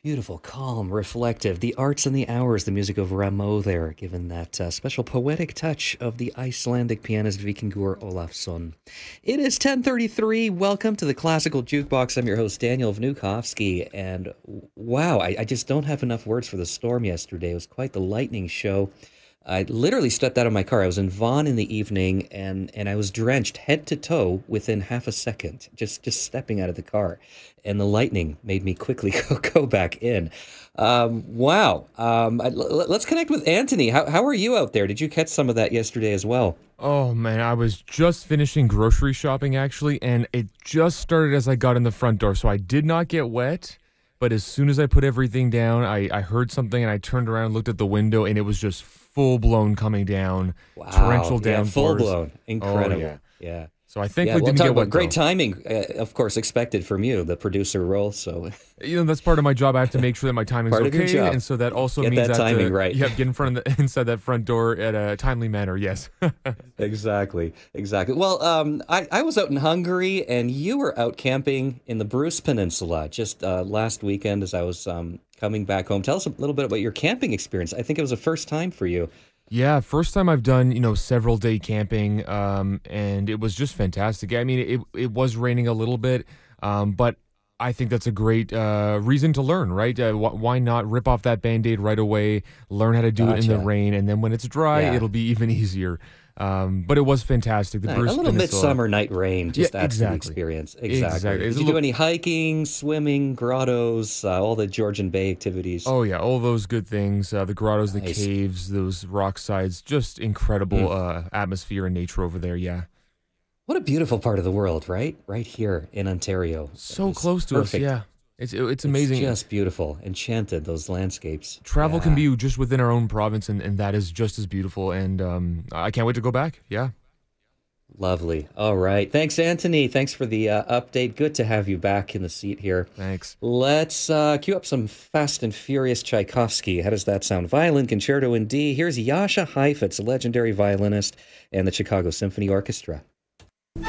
Beautiful, calm, reflective. The arts and the hours, the music of Rameau there, given that special poetic touch of the Icelandic pianist Vikingur Olafsson. It is 10:33. Welcome to the Classical Jukebox. I'm your host, Daniel Vnukovsky. And wow, I just don't have enough words for the storm yesterday. It was quite the lightning show. I literally stepped out of my car. I was in Vaughan in the evening, and I was drenched head to toe within half a second, just stepping out of the car. And the lightning made me quickly go back in. Wow. Let's connect with Anthony. How are you out there? Did you catch some of that yesterday as well? Oh man, I was just finishing grocery shopping actually, and it just started as I got in the front door, so I did not get wet. But as soon as I put everything down, I heard something and I turned around and looked at the window, and it was just full blown coming down. Wow. Torrential Yeah, downpours. full blown. Incredible. Oh, yeah. Yeah. So I think Yeah, we well, didn't talk get about wet great though. timing, of course, expected from you, the producer role. So That's part of my job. I have to make sure that my timing's Part of your okay, job. and so that also Get means that I have timing to, right. Yeah, get in front of inside that front door at a timely manner. Yes. Exactly. Well, I was out in Hungary, and you were out camping in the Bruce Peninsula just last weekend as I was coming back home. Tell us a little bit about your camping experience. I think it was a first time for you. Yeah, first time I've done, several day camping, and it was just fantastic. I mean, it was raining a little bit, but I think that's a great reason to learn, right? Why not rip off that Band-Aid right away, learn how to do it in the Gotcha. rain, and then when it's dry, Yeah. it'll be even easier. But it was fantastic. The Nice. Bruce A little Peninsula. midsummer night rain just Yeah, adds to the exactly. experience. Exactly. Did It's a you do little- any hiking, swimming, grottos, all the Georgian Bay activities? Oh yeah, all those good things. The grottos, Nice. the caves, those rock sides, just incredible atmosphere and nature over there. Yeah. What a beautiful part of the world, right? Right here in Ontario. So It's close to perfect. us, yeah. It's amazing. It's just beautiful. Enchanted, those landscapes. Travel Yeah. can be just within our own province, and that is just as beautiful. And I can't wait to go back. Yeah. Lovely. All right. Thanks, Anthony. Thanks for the update. Good to have you back in the seat here. Thanks. Let's cue up some Fast and Furious Tchaikovsky. How does that sound? Violin Concerto in D. Here's Jascha Heifetz, a legendary violinist, and the Chicago Symphony Orchestra.